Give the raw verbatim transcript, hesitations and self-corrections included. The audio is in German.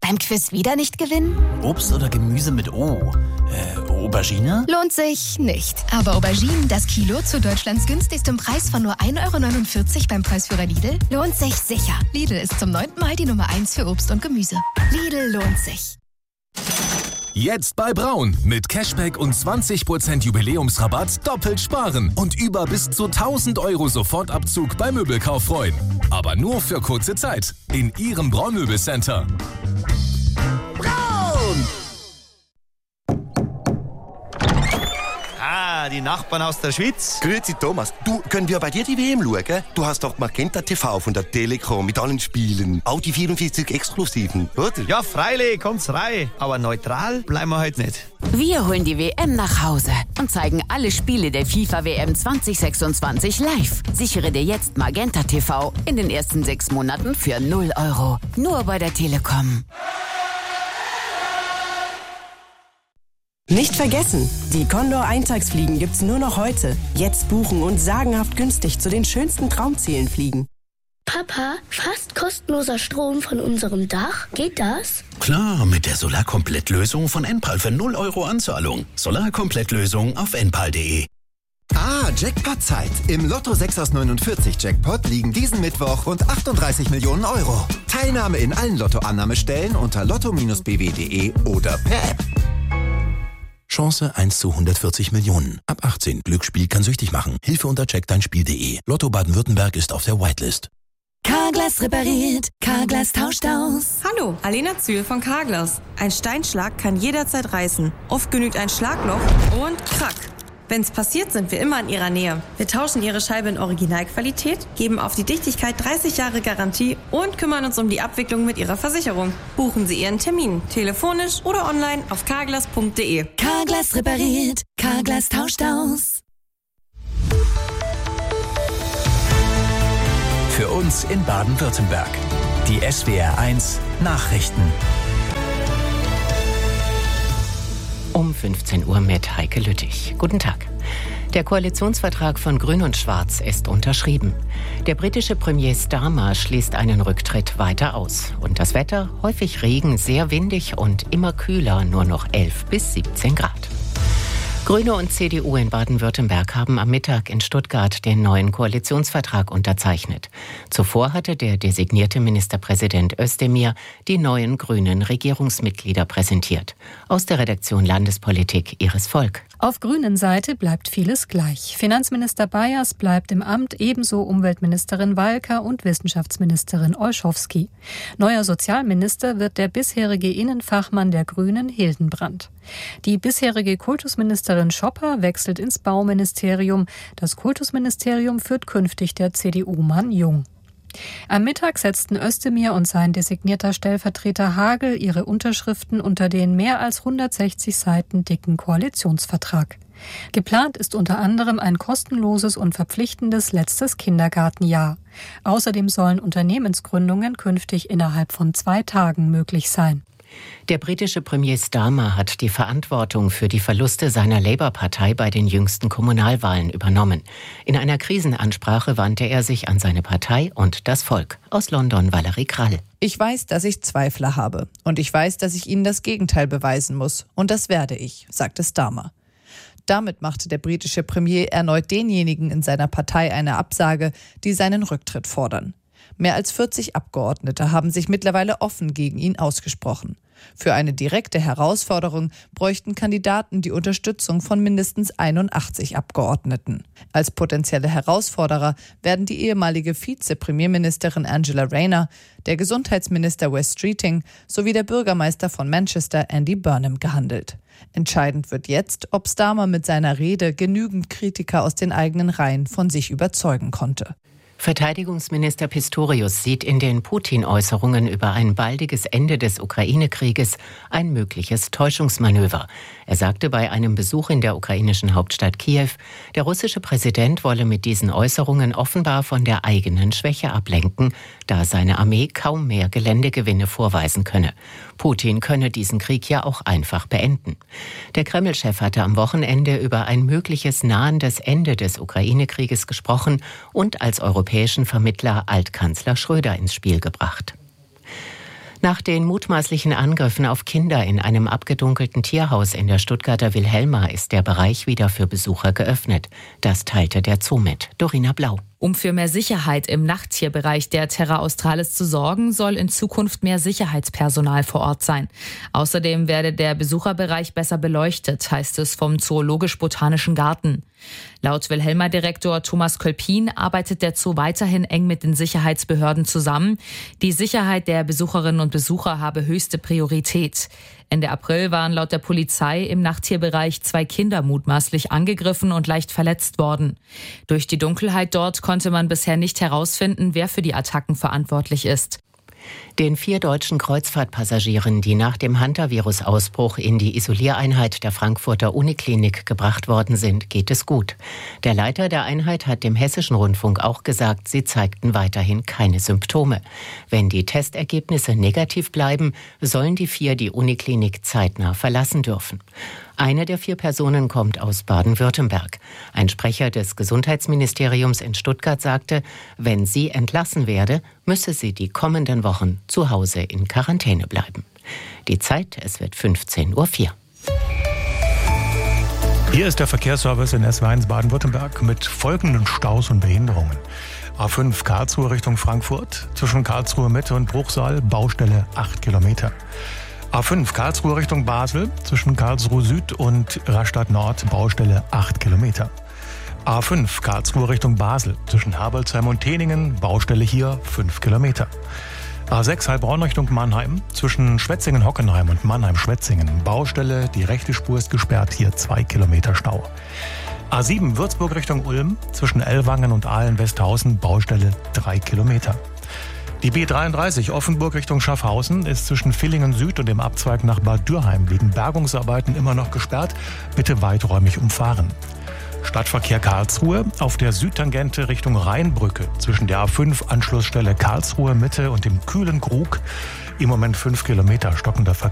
Beim Quiz wieder nicht gewinnen? Obst oder Gemüse mit O? Äh, Aubergine? Lohnt sich nicht. Aber Auberginen, das Kilo zu Deutschlands günstigstem Preis von nur ein Euro neunundvierzig beim Preisführer Lidl, lohnt sich sicher. Lidl ist zum neunten Mal die Nummer eins für Obst und Gemüse. Lidl lohnt sich. Jetzt bei Braun. Mit Cashback und zwanzig Prozent Jubiläumsrabatt doppelt sparen und über bis zu tausend Euro Sofortabzug beim Möbelkauf freuen. Aber nur für kurze Zeit. In Ihrem Braun Möbelcenter. Braun! Ah, die Nachbarn aus der Schweiz. Grüezi Thomas, du, können wir bei dir die W M schauen? Du hast doch Magenta T V von der Telekom mit allen Spielen. Auch die vierundvierzig Exklusiven, oder? Ja, freilich, kommt's rein. Aber neutral bleiben wir heute nicht. Wir holen die W M nach Hause und zeigen alle Spiele der FIFA W M zwanzig sechsundzwanzig live. Sichere dir jetzt Magenta T V in den ersten sechs Monaten für null Euro. Nur bei der Telekom. Nicht vergessen, die Condor Eintagsfliegen gibt's nur noch heute. Jetzt buchen und sagenhaft günstig zu den schönsten Traumzielen fliegen. Papa, fast kostenloser Strom von unserem Dach, geht das? Klar, mit der Solarkomplettlösung von Enpal für null Euro Anzahlung. Solarkomplettlösung auf enpal punkt de. Ah, Jackpot-Zeit. Im Lotto sechs aus neunundvierzig Jackpot liegen diesen Mittwoch rund achtunddreißig Millionen Euro. Teilnahme in allen Lottoannahmestellen unter lotto Bindestrich b w punkt de oder per App. Chance eins zu hundertvierzig Millionen. Ab achtzehn. Glücksspiel kann süchtig machen. Hilfe unter check dein spiel punkt de. Lotto Baden-Württemberg ist auf der Whitelist. Carglass repariert, Carglass tauscht aus. Hallo, Alena Zühl von Carglass. Ein Steinschlag kann jederzeit reißen. Oft genügt ein Schlagloch und krack. Wenn's passiert, sind wir immer in Ihrer Nähe. Wir tauschen Ihre Scheibe in Originalqualität, geben auf die Dichtigkeit dreißig Jahre Garantie und kümmern uns um die Abwicklung mit Ihrer Versicherung. Buchen Sie Ihren Termin, telefonisch oder online auf carglass punkt de. Carglass repariert, Carglass tauscht aus. Für uns in Baden-Württemberg. Die S W R eins Nachrichten. Um fünfzehn Uhr mit Heike Lüttich. Guten Tag. Der Koalitionsvertrag von Grün und Schwarz ist unterschrieben. Der britische Premier Starmer schließt einen Rücktritt weiter aus. Und das Wetter? Häufig Regen, sehr windig und immer kühler, nur noch elf bis siebzehn Grad. Grüne und C D U in Baden-Württemberg haben am Mittag in Stuttgart den neuen Koalitionsvertrag unterzeichnet. Zuvor hatte der designierte Ministerpräsident Özdemir die neuen grünen Regierungsmitglieder präsentiert. Aus der Redaktion Landespolitik Iris Volk. Auf grünen Seite bleibt vieles gleich. Finanzminister Bayers bleibt im Amt, ebenso Umweltministerin Walker und Wissenschaftsministerin Olschowski. Neuer Sozialminister wird der bisherige Innenfachmann der Grünen, Hildenbrand. Die bisherige Kultusministerin Schopper wechselt ins Bauministerium. Das Kultusministerium führt künftig der C D U-Mann Jung. Am Mittag setzten Özdemir und sein designierter Stellvertreter Hagel ihre Unterschriften unter den mehr als hundertsechzig Seiten dicken Koalitionsvertrag. Geplant ist unter anderem ein kostenloses und verpflichtendes letztes Kindergartenjahr. Außerdem sollen Unternehmensgründungen künftig innerhalb von zwei Tagen möglich sein. Der britische Premier Starmer hat die Verantwortung für die Verluste seiner Labour-Partei bei den jüngsten Kommunalwahlen übernommen. In einer Krisenansprache wandte er sich an seine Partei und das Volk. Aus London Valerie Krall. Ich weiß, dass ich Zweifler habe. Und ich weiß, dass ich ihnen das Gegenteil beweisen muss. Und das werde ich, sagte Starmer. Damit machte der britische Premier erneut denjenigen in seiner Partei eine Absage, die seinen Rücktritt fordern. Mehr als vierzig Abgeordnete haben sich mittlerweile offen gegen ihn ausgesprochen. Für eine direkte Herausforderung bräuchten Kandidaten die Unterstützung von mindestens einundachtzig Abgeordneten. Als potenzielle Herausforderer werden die ehemalige Vize-Premierministerin Angela Rayner, der Gesundheitsminister Wes Streeting sowie der Bürgermeister von Manchester Andy Burnham gehandelt. Entscheidend wird jetzt, ob Starmer mit seiner Rede genügend Kritiker aus den eigenen Reihen von sich überzeugen konnte. Verteidigungsminister Pistorius sieht in den Putin-Äußerungen über ein baldiges Ende des Ukraine-Krieges ein mögliches Täuschungsmanöver. Er sagte bei einem Besuch in der ukrainischen Hauptstadt Kiew, der russische Präsident wolle mit diesen Äußerungen offenbar von der eigenen Schwäche ablenken, da seine Armee kaum mehr Geländegewinne vorweisen könne. Putin könne diesen Krieg ja auch einfach beenden. Der Kreml-Chef hatte am Wochenende über ein mögliches nahendes Ende des Ukraine-Krieges gesprochen und als europäischen Vermittler Altkanzler Schröder ins Spiel gebracht. Nach den mutmaßlichen Angriffen auf Kinder in einem abgedunkelten Tierhaus in der Stuttgarter Wilhelma ist der Bereich wieder für Besucher geöffnet. Das teilte der Zoo mit. Dorina Blau. Um für mehr Sicherheit im Nachttierbereich der Terra Australis zu sorgen, soll in Zukunft mehr Sicherheitspersonal vor Ort sein. Außerdem werde der Besucherbereich besser beleuchtet, heißt es vom Zoologisch-Botanischen Garten. Laut Wilhelma-Direktor Thomas Kölpin arbeitet der Zoo weiterhin eng mit den Sicherheitsbehörden zusammen. Die Sicherheit der Besucherinnen und Besucher habe höchste Priorität. Ende April waren laut der Polizei im Nachttierbereich zwei Kinder mutmaßlich angegriffen und leicht verletzt worden. Durch die Dunkelheit dort konnte man bisher nicht herausfinden, wer für die Attacken verantwortlich ist. Den vier deutschen Kreuzfahrtpassagieren, die nach dem Hantavirus-Ausbruch in die Isoliereinheit der Frankfurter Uniklinik gebracht worden sind, geht es gut. Der Leiter der Einheit hat dem Hessischen Rundfunk auch gesagt, sie zeigten weiterhin keine Symptome. Wenn die Testergebnisse negativ bleiben, sollen die vier die Uniklinik zeitnah verlassen dürfen. Eine der vier Personen kommt aus Baden-Württemberg. Ein Sprecher des Gesundheitsministeriums in Stuttgart sagte, wenn sie entlassen werde, müsse sie die kommenden Wochen zu Hause in Quarantäne bleiben. Die Zeit, es wird fünfzehn Uhr vier. Hier ist der Verkehrsservice in S W eins Baden-Württemberg mit folgenden Staus und Behinderungen. A fünf Karlsruhe Richtung Frankfurt, zwischen Karlsruhe Mitte und Bruchsal, Baustelle acht Kilometer. A fünf Karlsruhe Richtung Basel, zwischen Karlsruhe Süd und Rastatt Nord, Baustelle acht Kilometer. A fünf Karlsruhe Richtung Basel, zwischen Herbolzheim und Teningen, Baustelle hier fünf Kilometer. A sechs Heilbronn Richtung Mannheim, zwischen Schwetzingen-Hockenheim und Mannheim-Schwetzingen, Baustelle, die rechte Spur ist gesperrt, hier zwei Kilometer Stau. A sieben Würzburg Richtung Ulm, zwischen Ellwangen und Aalen-Westhausen, Baustelle drei Kilometer. Die B dreiunddreißig Offenburg Richtung Schaffhausen ist zwischen Villingen Süd und dem Abzweig nach Bad Dürheim wegen Bergungsarbeiten immer noch gesperrt. Bitte weiträumig umfahren. Stadtverkehr Karlsruhe auf der Südtangente Richtung Rheinbrücke zwischen der A fünf Anschlussstelle Karlsruhe Mitte und dem Kühlen Krug. Im Moment fünf Kilometer stockender Verkehr.